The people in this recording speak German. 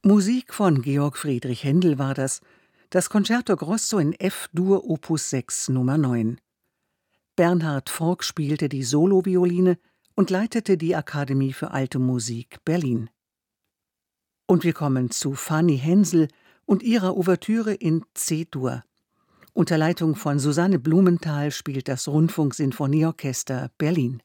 Musik von Georg Friedrich Händel war das Concerto Grosso in F-Dur Opus 6 Nummer 9. Bernhard Forck spielte die Solovioline und leitete die Akademie für Alte Musik Berlin. Und wir kommen zu Fanny Hensel und ihrer Ouvertüre in C-Dur. Unter Leitung von Susanne Blumenthal spielt das Rundfunksinfonieorchester Berlin.